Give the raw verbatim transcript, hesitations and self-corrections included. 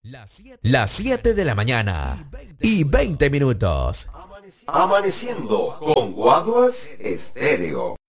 Las siete de la mañana y veinte minutos. Amaneciendo con Guaduas Estéreo.